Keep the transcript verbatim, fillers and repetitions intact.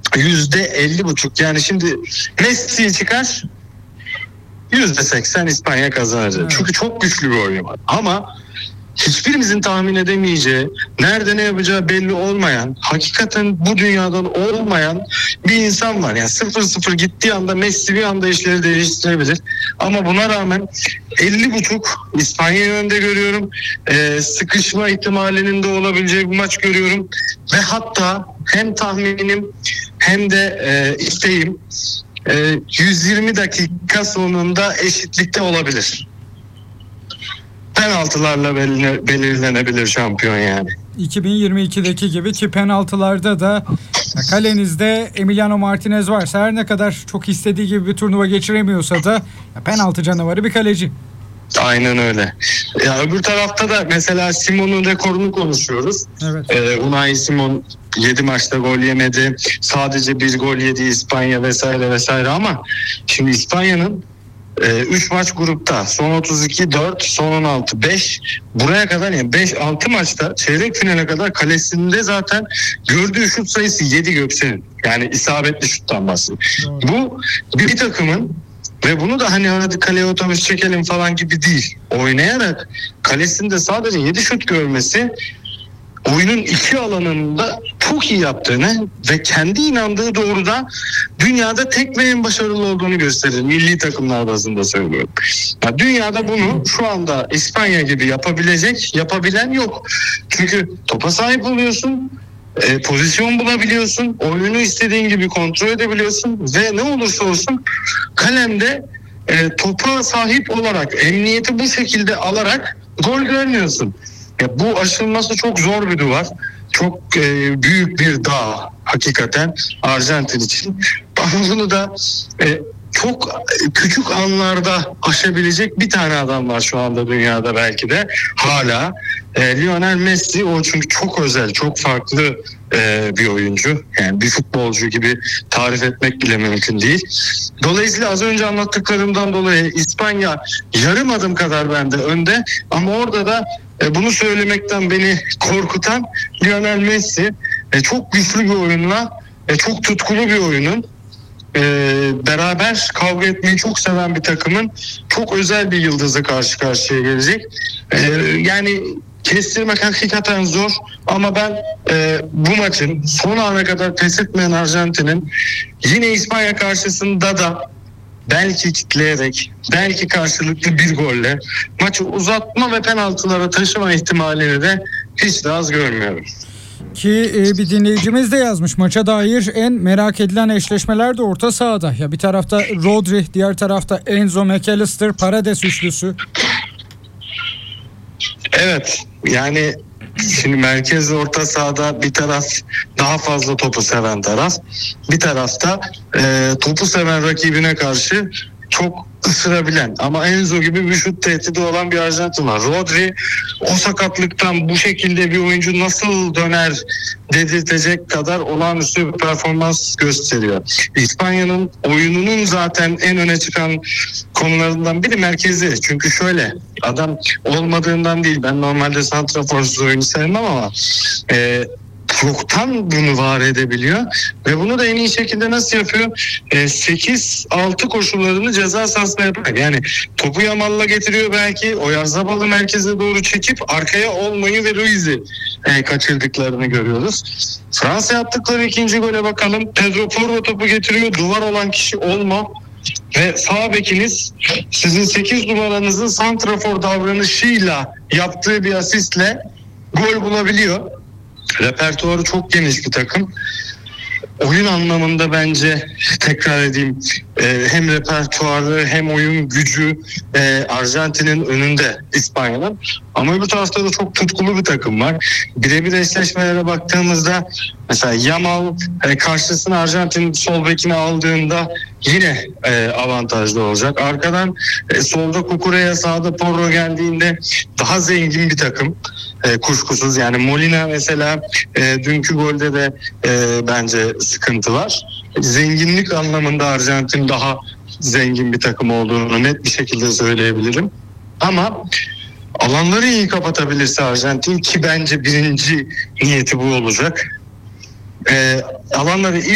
yüzde elli buçuk. Yani şimdi Messi çıkar, yüzde seksen İspanya kazanacak. Evet. Çünkü çok güçlü bir oyun var. Ama hiçbirimizin tahmin edemeyeceği, nerede ne yapacağı belli olmayan, hakikaten bu dünyadan olmayan bir insan var. Yani sıfır sıfır gittiği anda Messi bir anda işleri değiştirebilir. Ama buna rağmen elli buçuk İspanya'yı önde görüyorum. Ee, sıkışma ihtimalinin de olabileceği bir maç görüyorum. Ve hatta hem tahminim hem de e, isteğim e, yüz yirmi dakika sonunda eşitlikte olabilir. Penaltılarla belirlenebilir şampiyon yani. iki bin yirmi ikideki gibi ki penaltılarda da kalenizde Emiliano Martinez varsa, her ne kadar çok istediği gibi bir turnuva geçiremiyorsa da penaltı canavarı bir kaleci. Aynen öyle. Ya öbür tarafta da mesela Simon'un rekorunu konuşuyoruz. Evet. Ee, Unai Simon yedi maçta gol yemedi. Sadece bir gol yedi İspanya vesaire vesaire ama şimdi İspanya'nın üç maç grupta, son otuz iki dört, son on altı beş, buraya kadar yani beş altı maçta çeyrek finale kadar kalesinde zaten gördüğü şut sayısı yedi Göksel'in. Yani isabetli şuttan bahsediyor. Bu bir takımın ve bunu da hani hadi kaleye otobüs çekelim falan gibi değil. Oynayarak kalesinde sadece yedi şut görmesi oyunun iki alanında çok iyi yaptığını ve kendi inandığı doğruda dünyada tek ve en başarılı olduğunu gösterir. Milli takımlar bazında söylüyorum. Ya dünyada bunu şu anda İspanya gibi yapabilecek, yapabilen yok. Çünkü topa sahip oluyorsun, e, pozisyon bulabiliyorsun, oyunu istediğin gibi kontrol edebiliyorsun ve ne olursa olsun kalemde e, topa sahip olarak, emniyeti bu şekilde alarak gol görmüyorsun. Ya bu aşılması çok zor bir duvar. Çok e, büyük bir dağ hakikaten Arjantin için. Bunu da e, çok küçük anlarda aşabilecek bir tane adam var şu anda dünyada belki de hala. E, Lionel Messi, o çünkü çok özel, çok farklı e, bir oyuncu. Yani bir futbolcu gibi tarif etmek bile mümkün değil. Dolayısıyla az önce anlattıklarımdan dolayı İspanya yarım adım kadar bende önde ama orada da e, bunu söylemekten beni korkutan Lionel Messi e, çok güçlü bir oyunla, e, çok tutkulu bir oyunun, e, beraber kavga etmeyi çok seven bir takımın çok özel bir yıldızı karşı karşıya gelecek. E, yani kestirmek hakikaten zor ama ben e, bu maçın son ana kadar pes etmeyen Arjantin'in yine İspanya karşısında da belki kitleyerek, belki karşılıklı bir golle maçı uzatma ve penaltılara taşıma ihtimalini de hiç de az görmüyorum. Ki e, bir dinleyicimiz de yazmış, maça dair en merak edilen eşleşmeler de orta sahada. Ya bir tarafta Rodri, diğer tarafta Enzo, McAllister, Paredes üçlüsü. Evet, yani şimdi merkez orta sahada bir taraf daha fazla topu seven taraf, bir tarafta e, topu seven rakibine karşı çok ısırabilen ama Enzo gibi bir şut tehdidi olan bir Arjantin var. Rodri o sakatlıktan bu şekilde bir oyuncu nasıl döner dedirtecek kadar olağanüstü bir performans gösteriyor. İspanya'nın oyununun zaten en öne çıkan konularından biri merkezi. Çünkü şöyle, adam olmadığından değil, ben normalde santraforsuz oyunu sevmem ama e, çoktan bunu var edebiliyor ve bunu da en iyi şekilde nasıl yapıyor? E, sekiz altı koşullarını ceza sahasına yapıyor. Yani topu Yamal'la getiriyor, belki Oyarzabal'ı merkeze doğru çekip arkaya Olmo'yu ve Ruiz'i e, kaçırdıklarını görüyoruz. Fransa yaptıkları ikinci gole bakalım. Pedro Porro topu getiriyor. Duvar olan kişi Olmo. Ve sağ bekiniz sizin sekiz numaranızın santrafor davranışıyla yaptığı bir asistle gol bulabiliyor. Repertuarı çok geniş bir takım. Oyun anlamında bence tekrar edeyim, e, hem repertuarı hem oyun gücü e, Arjantin'in önünde İspanya'nın. Ama öbür tarafta da çok tutkulu bir takım var. Birebir eşleşmelere baktığımızda mesela Yamal e, karşısına Arjantin sol bekini aldığında yine e, avantajlı olacak. Arkadan e, solda Cucurella, sağda Porro geldiğinde daha zengin bir takım. E, kuşkusuz yani Molina mesela e, dünkü golde de e, bence sıkıntı var. Zenginlik anlamında Arjantin daha zengin bir takım olduğunu net bir şekilde söyleyebilirim. Ama alanları iyi kapatabilirse Arjantin, ki bence birinci niyeti bu olacak. E, alanları iyi